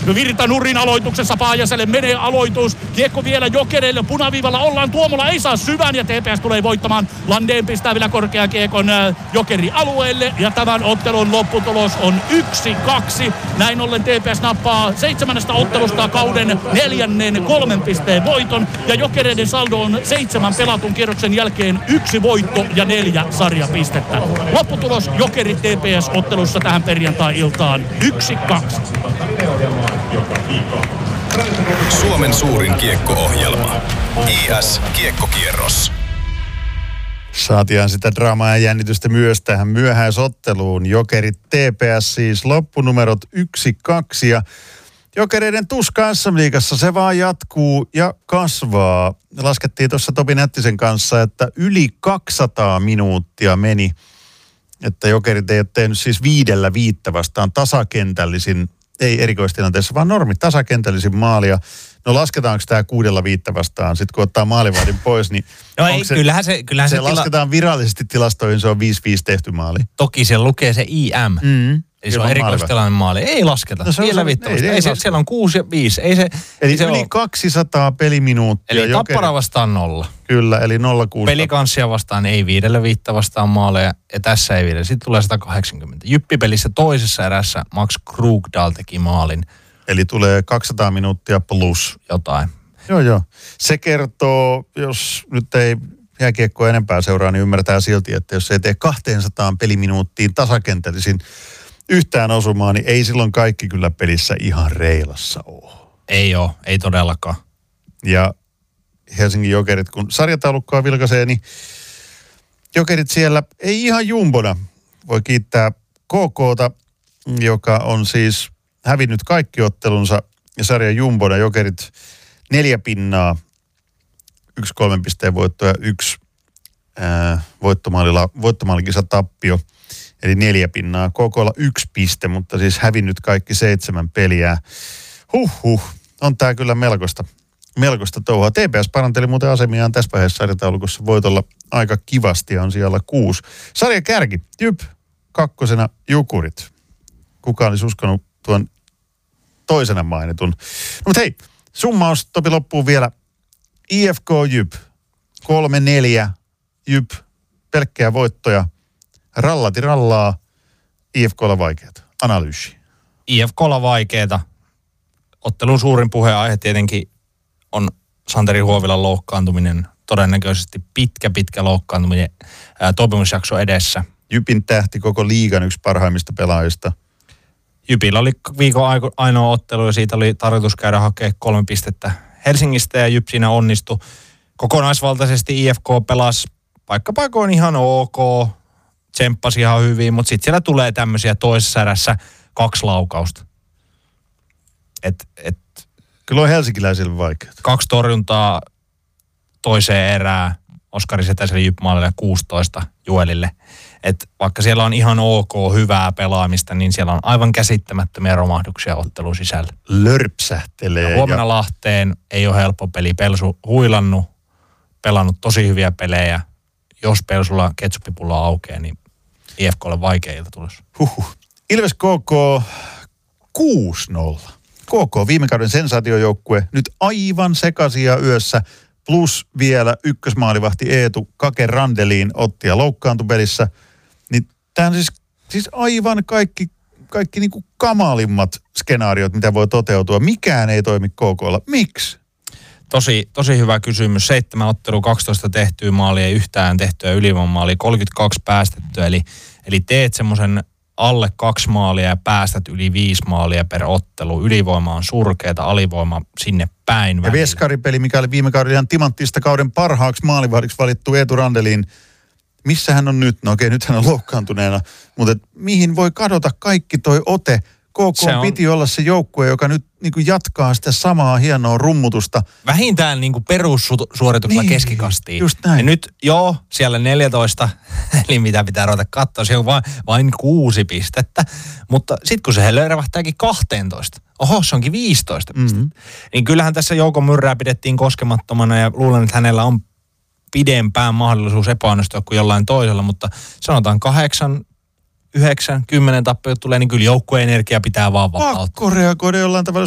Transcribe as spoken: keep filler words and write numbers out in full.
Virta Nurin aloituksessa Paajaselle menee aloitus. Kiekko vielä Jokereille. Punaviivalla ollaan. Tuomola ei saa syvän ja T P S tulee voittamaan. Landeen pistää vielä korkean kiekon Jokeri alueelle. Ja tämän ottelun lopputulos on yksi kaksi. Näin ollen T P S nappaa seitsemännestä ottelusta kauden neljännen kolmen pisteen voiton. Ja Jokereiden saldo on seitsemän pelatun kierroksen jälkeen yksi voitto ja neljä sarjapistettä. Lopputulos Jokeri T P S-ottelussa tähän perjantai-iltaan yksi kaksi. Suomen suurin kiekko-ohjelma. I S Kiekkokierros. Saatiaan sitä draamaa ja jännitystä myös tähän myöhäisotteluun. Jokerit T P S siis loppunumerot yksi kaksi ja Jokereiden tuska S M-liigassa se vaan jatkuu ja kasvaa. Laskettiin tuossa Topi Nättisen kanssa, että yli kaksisataa minuuttia meni, että Jokerit ei ole tehnyt siis viidellä viittä vastaan tasakentällisin, ei erikoistilanteessa, vaan normi tasakentällisin maalia. No lasketaanko tämä kuudella viittä vastaan, sitten kun ottaa maalivahdin pois, niin no ei, se, kyllähän se, kyllähän se, se lasketaan tila... virallisesti tilastoihin, se on viisi viisi tehty maali. Toki se lukee se I M. Mm. Eli se on erikoistilanne maali. Ei lasketa. No vielä viittä vastaan. Ei, ei se, siellä on kuusi ja viisi. Ei se, eli se yli ole. kaksisataa peliminuuttia. Eli Tappara vastaan nolla. Kyllä, eli nolla kuusi. Pelikanssia vastaan ei viidellä viittä vastaan maaleja ja tässä ei viidellä. Sitten tulee sata kahdeksankymmentä. Jyppipelissä toisessa erässä Max Krugdahl teki maalin. Eli tulee kaksisataa minuuttia plus. Jotain. Joo, joo. Se kertoo, jos nyt ei jääkiekkoa enempää seuraa, niin ymmärtää silti, että jos ei tee kaksisataa peliminuuttiin tasakentällisin yhtään osumaan, niin ei silloin kaikki kyllä pelissä ihan reilassa ole. Ei ole, ei todellakaan. Ja Helsingin Jokerit, kun sarjataulukkoa vilkaisee, niin Jokerit siellä ei ihan jumbona. Voi kiittää K K:ta, joka on siis hävinnyt kaikki ottelunsa ja sarjan jumbona. Jokerit neljä pinnaa, yksi kolmen pisteen voitto ja yksi ää, voittomaalikisa tappio. Eli neljä pinnaa. K K:lla yksi piste, mutta siis hävinnyt kaikki seitsemän peliä. Huh huh, on tää kyllä melkoista, melkoista touhua. T P S paranteli muuten asemiaan tässä vaiheessa sarjataulukossa voitolla aika kivasti ja on siellä kuusi. Sarja kärki, Jyp, kakkosena Jukurit. Kuka olisi uskonut tuon toisena mainitun. No mutta hei, summaus Topi loppuu vielä. I F K Jyp, kolme neljä, Jyp, pelkkää voittoja. Rallati rallaa, I F K:lla vaikeeta. Analyysi. I F K:lla vaikeeta. Ottelun suurin puheenaihe tietenkin on Santeri Huovilan loukkaantuminen. Todennäköisesti pitkä, pitkä loukkaantuminen ää, toipumusjakso edessä. Jypin tähti koko liigan yksi parhaimmista pelaajista. Jypillä oli viikon ainoa ottelu ja siitä oli tarkoitus käydä hakemaan kolme pistettä Helsingistä ja Jyp siinä onnistui. Kokonaisvaltaisesti I F K pelasi paikka paikoin ihan ok, tsemppasi ihan hyvin, mutta sitten siellä tulee tämmöisiä toisessa erässä kaksi laukausta. Et, et, Kyllä on helsinkiläisille vaikeaa. Kaksi torjuntaa toiseen erään, Oskari Setäselle Jyp-maalille kuusitoista Juelille. Et vaikka siellä on ihan ok hyvää pelaamista, niin siellä on aivan käsittämättömiä romahduksia ottelun sisällä. Lörpsähtelee. Ja huomenna ja... Lahteen ei ole helppo peli. Pelsu huilannut, pelannut tosi hyviä pelejä. Jos Pelsulla ketsuppipullo aukeaa, niin I F K:lle vaikea ilta tulossa. Huhhuh. Ilves K K kuusi nolla. K K viime kauden sensaatiojoukkue, nyt aivan sekaisia yössä, plus vielä ykkösmaalivahti Eetu Kake Randeliin otti ja loukkaantui pelissä. Niin tämä on siis, siis aivan kaikki, kaikki niinku kamalimmat skenaariot, mitä voi toteutua. Mikään ei toimi K K:lla. Miksi? Tosi, tosi hyvä kysymys. Seitsemän ottelu, kaksitoista tehtyä maalia, ei yhtään tehtyä ylivoimamaalia, kolmekymmentäkaksi päästettyä. Eli, eli teet semmoisen alle kaksi maalia ja päästät yli viisi maalia per ottelu. Ylivoima on surkeata, alivoima sinne päin ja välillä. Veskaripeli, mikä oli viime kaudella ihan timanttista kauden parhaaksi maalivahdiksi valittu Eetu Randeliin. Missä hän on nyt? No okei, nyt hän on loukkaantuneena. Mutta mihin voi kadota kaikki toi ote? K K on... piti olla se joukkue, joka nyt niin kuin jatkaa sitä samaa hienoa rummutusta. Vähintään niin kuin perussuorituksella niin, keskikastiin. Just näin. Ja nyt joo, siellä neljätoista, eli mitä pitää ruveta katsoa, se on vain, vain kuusi pistettä. Mutta sitten kun se löyrävähtääkin kaksitoista, oho, se onkin viisitoista pistettä. Mm-hmm. Niin kyllähän tässä Jouko Myrrää pidettiin koskemattomana ja luulen, että hänellä on pidempään mahdollisuus epäonnistua kuin jollain toisella, mutta sanotaan kahdeksan, yhdeksän, kymmenen tappiot tulee, niin kyllä joukkueen energia pitää vaan vapauttaa. Pakko reagoida jollain tavalla.